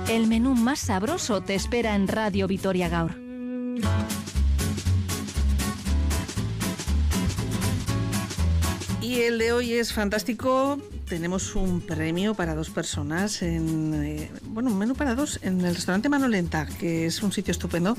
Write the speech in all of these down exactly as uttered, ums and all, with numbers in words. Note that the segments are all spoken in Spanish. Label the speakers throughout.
Speaker 1: El menú más sabroso te espera en Radio Vitoria Gaur.
Speaker 2: Y el de hoy es fantástico. Tenemos un premio para dos personas en, eh, bueno, un menú para dos en el restaurante Manolenta, que es un sitio estupendo.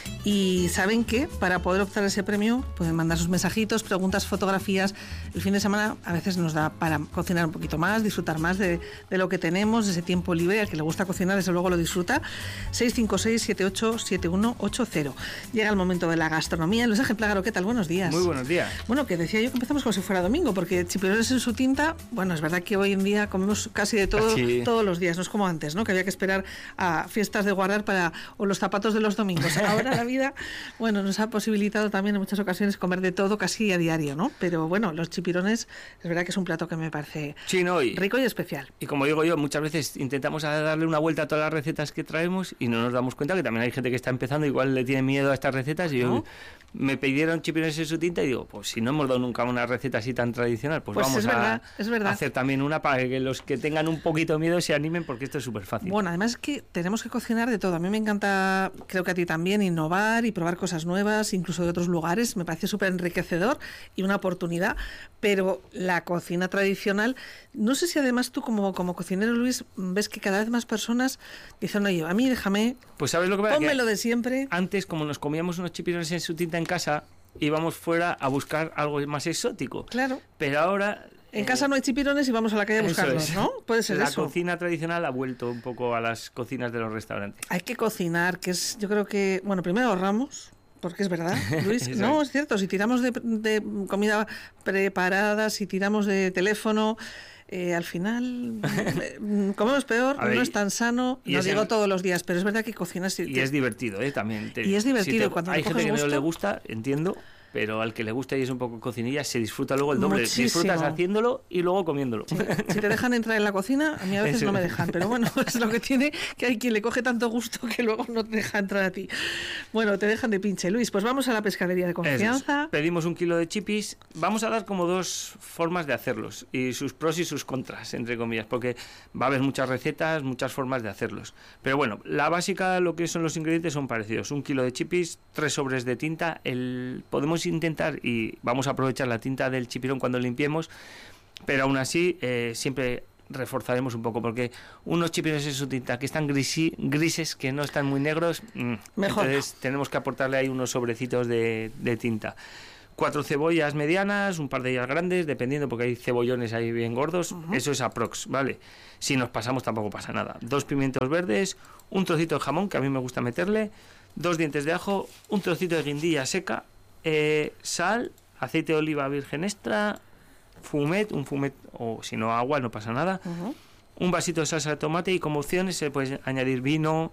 Speaker 2: Y saben que para poder optar a ese premio pueden mandar sus mensajitos, preguntas, fotografías. El fin de semana a veces nos da para cocinar un poquito más, disfrutar más de, de lo que tenemos, de ese tiempo libre. Al que le gusta cocinar, desde luego lo disfruta. seis cinco seis, siete ocho siete uno ocho cero. Llega el momento de la gastronomía. Luis Ángel Plágaro, ¿qué tal? Buenos días.
Speaker 3: Muy buenos días.
Speaker 2: Bueno, que decía yo que empezamos como si fuera domingo, porque chipirones en su tinta, bueno, es verdad que hoy en día comemos casi de todo, sí. todos los días, no es como antes, ¿no? Que había que esperar a fiestas de guardar para, o los zapatos de los domingos. Ahora la vida, bueno, nos ha posibilitado también en muchas ocasiones comer de todo casi a diario, ¿no? Pero bueno, los chipirones, es verdad que es un plato que me parece sí, no, y, rico y especial.
Speaker 3: Y como digo yo, muchas veces intentamos darle una vuelta a todas las recetas que traemos y no nos damos cuenta que también hay gente que está empezando, igual le tiene miedo a estas recetas y ¿no? yo... Me pidieron chipirones en su tinta y digo, pues si no hemos dado nunca una receta así tan tradicional, pues, pues vamos
Speaker 2: es verdad,
Speaker 3: a
Speaker 2: es verdad.
Speaker 3: hacer también una para que los que tengan un poquito de miedo se animen, porque esto es súper fácil.
Speaker 2: Bueno, además es que tenemos que cocinar de todo. A mí me encanta, creo que a ti también, innovar y probar cosas nuevas, incluso de otros lugares. Me parece súper enriquecedor y una oportunidad. Pero la cocina tradicional, no sé si además tú como, como cocinero, Luis, ves que cada vez más personas dicen, oye, a mí déjame,
Speaker 3: pues ¿sabes lo que pasa?
Speaker 2: Pónmelo
Speaker 3: que
Speaker 2: de siempre.
Speaker 3: Antes, como nos comíamos unos chipirones en su tinta en casa, íbamos fuera a buscar algo más exótico. Claro. Pero ahora...
Speaker 2: En eh, casa no hay chipirones y vamos a la calle a buscarlos, es. ¿no? Puede ser
Speaker 3: la
Speaker 2: eso.
Speaker 3: La cocina tradicional ha vuelto un poco a las cocinas de los restaurantes.
Speaker 2: Hay que cocinar, que es, yo creo que... Bueno, primero ahorramos... Porque es verdad, Luis, no, es cierto, si tiramos de, de comida preparada, si tiramos de teléfono, eh, al final eh, comemos peor, ver, no es tan sano, no digo el... todos los días, pero es verdad que cocinas...
Speaker 3: Y te... es divertido, ¿eh? También. Te...
Speaker 2: Y es divertido.
Speaker 3: Si te...
Speaker 2: cuando
Speaker 3: hay gente que
Speaker 2: gusto...
Speaker 3: no le gusta, entiendo, pero al que le gusta y es un poco cocinilla, se disfruta luego el doble.
Speaker 2: Muchísimo.
Speaker 3: Disfrutas haciéndolo y luego comiéndolo.
Speaker 2: Sí. Si te dejan entrar en la cocina, a mí a veces Eso. no me dejan, pero bueno, es lo que tiene, que hay quien le coge tanto gusto que luego no te deja entrar a ti. Bueno, te dejan de pinche. Luis, pues vamos a la pescadería de confianza.
Speaker 3: Eso. Pedimos un kilo de chipis. Vamos a dar como dos formas de hacerlos y sus pros y sus contras, entre comillas, porque va a haber muchas recetas, muchas formas de hacerlos. Pero bueno, la básica, lo que son los ingredientes son parecidos. Un kilo de chipis, tres sobres de tinta. El podemos intentar y vamos a aprovechar la tinta del chipirón cuando limpiemos, pero aún así eh, siempre reforzaremos un poco, porque unos chipirones en su tinta que están grisi, grises, que no están muy negros, mmm,
Speaker 2: mejor.
Speaker 3: Entonces tenemos que aportarle ahí unos sobrecitos de, de tinta. Cuatro cebollas medianas, un par de ellas grandes, dependiendo, porque hay cebollones ahí bien gordos. Uh-huh. Eso es aprox, ¿vale? Si nos pasamos tampoco pasa nada. Dos pimientos verdes, un trocito de jamón, que a mí me gusta meterle, dos dientes de ajo, un trocito de guindilla seca, Eh, sal, aceite de oliva virgen extra, fumet, un fumet o si no agua, no pasa nada, uh-huh. un vasito de salsa de tomate y como opciones se puede añadir vino,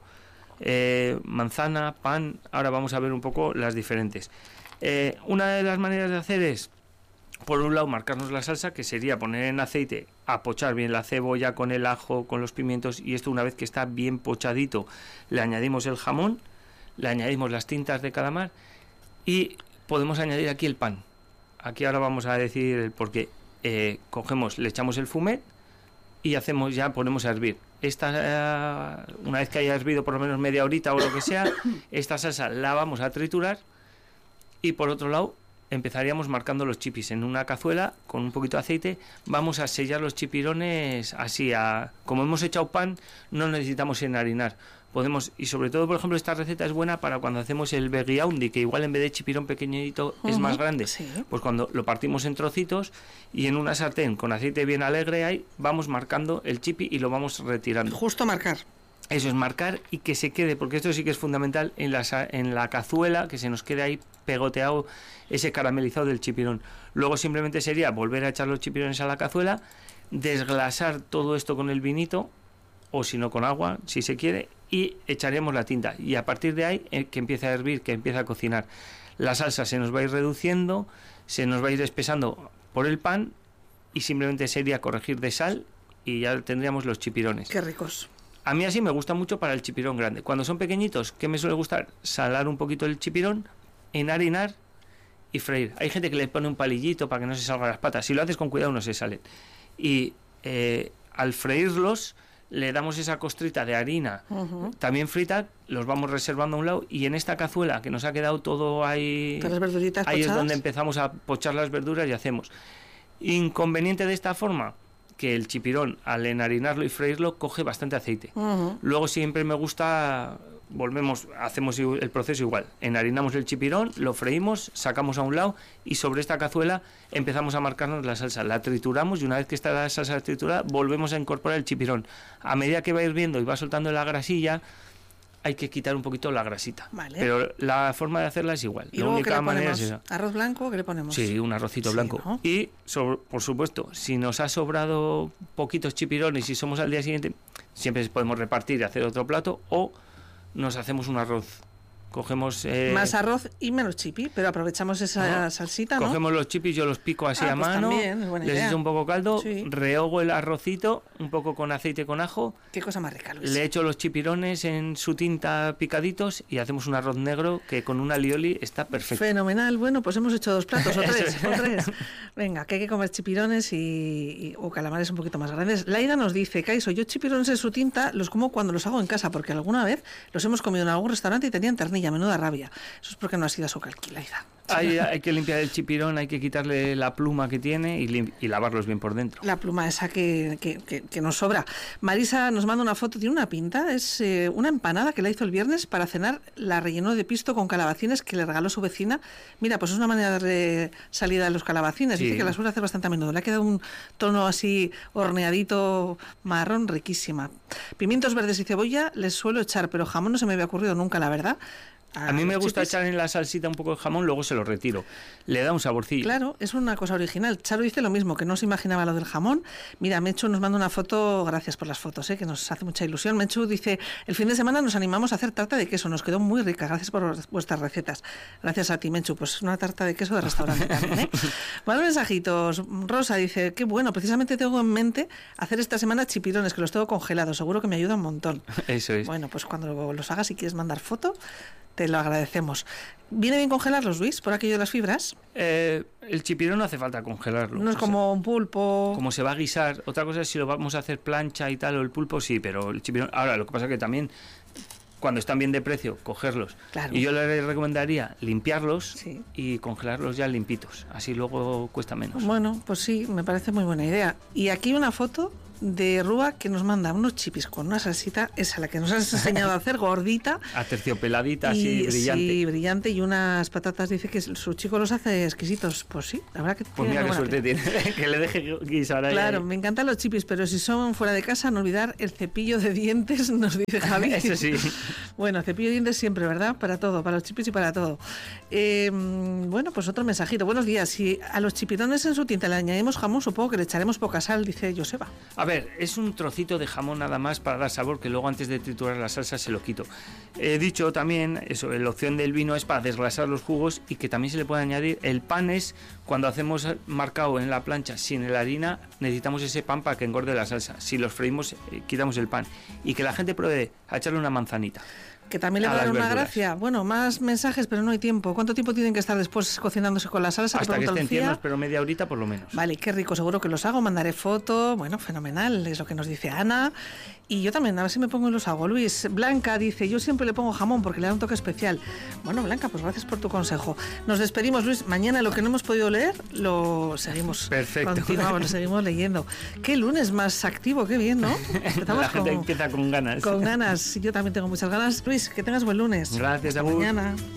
Speaker 3: eh, manzana, pan. Ahora vamos a ver un poco las diferentes. Eh, una de las maneras de hacer es, por un lado, marcarnos la salsa, que sería poner en aceite, a pochar bien la cebolla con el ajo, con los pimientos, y esto una vez que está bien pochadito, le añadimos el jamón, le añadimos las tintas de calamar y podemos añadir aquí el pan. Aquí ahora vamos a decir el porqué. Eh, cogemos, le echamos el fumet y hacemos ya, ponemos a hervir. Esta, eh, una vez que haya hervido por lo menos media horita o lo que sea, esta salsa la vamos a triturar y por otro lado empezaríamos marcando los chipis en una cazuela con un poquito de aceite. Vamos a sellar los chipirones así, a, como hemos echado pan, no necesitamos enharinar. Podemos, y sobre todo, por ejemplo, esta receta es buena para cuando hacemos el beguiaundi, que igual en vez de chipirón pequeñito uh-huh. es más grande.
Speaker 2: Sí.
Speaker 3: Pues cuando lo partimos en trocitos y en una sartén con aceite bien alegre ahí, vamos marcando el chipi y lo vamos retirando.
Speaker 2: Justo marcar.
Speaker 3: Eso es marcar y que se quede, porque esto sí que es fundamental en la, en la cazuela, que se nos quede ahí pegoteado ese caramelizado del chipirón. Luego simplemente sería volver a echar los chipirones a la cazuela, desglasar todo esto con el vinito, o si no con agua, si se quiere, y echaremos la tinta. Y a partir de ahí, eh, que empiece a hervir, que empiece a cocinar. La salsa se nos va a ir reduciendo, se nos va a ir espesando por el pan, y simplemente sería corregir de sal, y ya tendríamos los chipirones.
Speaker 2: ¡Qué ricos!
Speaker 3: A mí así me gusta mucho para el chipirón grande. Cuando son pequeñitos, ¿qué me suele gustar? Salar un poquito el chipirón, enharinar y freír. Hay gente que le pone un palillito para que no se salgan las patas. Si lo haces con cuidado no se salen. Y eh, al freírlos le damos esa costrita de harina, uh-huh. también frita, los vamos reservando a un lado, y en esta cazuela que nos ha quedado todo ahí,
Speaker 2: las verduritas
Speaker 3: ahí
Speaker 2: pochadas.
Speaker 3: Es donde empezamos a pochar las verduras y hacemos. Inconveniente de esta forma, que el chipirón, al enharinarlo y freírlo, coge bastante aceite. Uh-huh. Luego siempre me gusta, volvemos, hacemos el proceso igual. Enharinamos el chipirón, lo freímos, sacamos a un lado y sobre esta cazuela empezamos a marcarnos la salsa. La trituramos y una vez que está la salsa triturada, volvemos a incorporar el chipirón. A medida que va hirviendo y va soltando la grasilla, hay que quitar un poquito la grasita. Vale. Pero la forma de hacerla es igual.
Speaker 2: ¿Y
Speaker 3: la
Speaker 2: luego
Speaker 3: única
Speaker 2: qué le
Speaker 3: manera
Speaker 2: ponemos?
Speaker 3: es esa.
Speaker 2: ¿Arroz blanco? ¿Qué le ponemos?
Speaker 3: Sí, un arrocito sí, blanco. ¿No? Y, sobre, por supuesto, si nos ha sobrado poquitos chipirones y somos al día siguiente, siempre podemos repartir y hacer otro plato, o nos hacemos un arroz. Cogemos... Eh,
Speaker 2: más arroz y menos chipi, pero aprovechamos esa
Speaker 3: no,
Speaker 2: salsita, ¿no?
Speaker 3: Cogemos los chipis, yo los pico así
Speaker 2: ah,
Speaker 3: a
Speaker 2: pues
Speaker 3: mano,
Speaker 2: también, es buena
Speaker 3: les
Speaker 2: idea.
Speaker 3: echo un poco caldo,
Speaker 2: sí.
Speaker 3: rehogo el arrocito, un poco con aceite con ajo.
Speaker 2: Qué cosa más rica, Luis.
Speaker 3: Le echo los chipirones en su tinta picaditos y hacemos un arroz negro que con un alioli está perfecto.
Speaker 2: Fenomenal. Bueno, pues hemos hecho dos platos, o tres, o tres. Venga, que hay que comer chipirones y, y o calamares un poquito más grandes. Laira nos dice, Caiso, yo chipirones en su tinta los como cuando los hago en casa, porque alguna vez los hemos comido en algún restaurante y tenían ternilla, menuda rabia. Eso es porque no ha sido a su calquilaida.
Speaker 3: Hay, hay que limpiar el chipirón, hay que quitarle la pluma que tiene y, lim- y lavarlos bien por dentro.
Speaker 2: La pluma esa que, que, que, que nos sobra. Marisa nos manda una foto, tiene una pinta, es eh, una empanada que la hizo el viernes para cenar, la rellenó de pisto con calabacines que le regaló su vecina. Mira, pues es una manera de salida de los calabacines, sí. Dice que la suele hacer bastante a menudo. Le ha quedado un tono así horneadito marrón, riquísima. Pimientos verdes y cebolla les suelo echar, pero jamón no se me había ocurrido nunca, la verdad.
Speaker 3: A, a mí me gusta chipis. Echar en la salsita un poco de jamón, luego se lo retiro. Le da un saborcillo.
Speaker 2: Claro, es una cosa original. Charo dice lo mismo, que no se imaginaba lo del jamón. Mira, Mechu nos manda una foto, gracias por las fotos, ¿eh? Que nos hace mucha ilusión. Mechu dice, el fin de semana nos animamos a hacer tarta de queso, nos quedó muy rica, gracias por vuestras recetas. Gracias a ti, Mechu, pues una tarta de queso de restaurante también, ¿eh? Más mensajitos. Rosa dice, qué bueno, precisamente tengo en mente hacer esta semana chipirones, que los tengo congelados, seguro que me ayuda un montón.
Speaker 3: Eso es.
Speaker 2: Bueno, pues cuando los hagas, si quieres mandar foto, te lo agradecemos. ¿Viene bien congelarlos, Luis, por aquello de las fibras?
Speaker 3: Eh, el chipirón no hace falta congelarlo.
Speaker 2: No es como sea, un pulpo.
Speaker 3: Como se va a guisar. Otra cosa es si lo vamos a hacer plancha y tal, o el pulpo sí, pero el chipirón... Ahora, lo que pasa es que también, cuando están bien de precio, cogerlos. Claro. Y yo le recomendaría limpiarlos sí. y congelarlos ya limpitos. Así luego cuesta menos.
Speaker 2: Bueno, pues sí, me parece muy buena idea. Y aquí una foto de Rúa que nos manda unos chipis con una salsita, esa la que nos has enseñado a hacer, gordita.
Speaker 3: Aterciopeladita, así brillante.
Speaker 2: Sí, brillante, y unas patatas, dice que su chico los hace exquisitos. Pues sí, la verdad que
Speaker 3: pues mira qué suerte tiene, que le deje guisar ahí.
Speaker 2: Claro,
Speaker 3: ahí.
Speaker 2: Me encantan los chipis, pero si son fuera de casa, no olvidar el cepillo de dientes, nos dice Javi.
Speaker 3: Eso sí.
Speaker 2: Bueno, cepillo de dientes siempre, ¿verdad? Para todo, para los chipis y para todo. Eh, bueno, pues otro mensajito. Buenos días. Si a los chipirones en su tinta le añadimos jamón, supongo que le echaremos poca sal, dice Joseba.
Speaker 3: A ver, es un trocito de jamón nada más para dar sabor, que luego antes de triturar la salsa se lo quito. He dicho también, eso, la opción del vino es para desgrasar los jugos y que también se le puede añadir. El pan es, cuando hacemos marcado en la plancha sin la harina, necesitamos ese pan para que engorde la salsa. Si los freímos, eh, quitamos el pan. Y que la gente pruebe a echarle una manzanita.
Speaker 2: Que también le va a dar una gracia. Bueno, más mensajes, pero no hay tiempo. ¿Cuánto tiempo tienen que estar después cocinándose con la salsa?
Speaker 3: Hasta que estén tiernos, pero media horita por lo menos.
Speaker 2: Vale, qué rico, seguro que los hago, mandaré foto. Bueno, fenomenal, es lo que nos dice Ana. Y yo también, a ver si me pongo y los hago. Luis, Blanca dice, yo siempre le pongo jamón porque le da un toque especial. Bueno, Blanca, pues gracias por tu consejo. Nos despedimos, Luis. Mañana lo que no hemos podido leer, lo seguimos.
Speaker 3: Perfecto.
Speaker 2: Continuamos, lo seguimos leyendo. Qué lunes más activo, qué bien, ¿no?
Speaker 3: Empezamos la gente con, empieza con ganas.
Speaker 2: Con ganas. Yo también tengo muchas ganas. Luis, que tengas buen lunes.
Speaker 3: Gracias,
Speaker 2: Hasta
Speaker 3: Agur.
Speaker 2: mañana.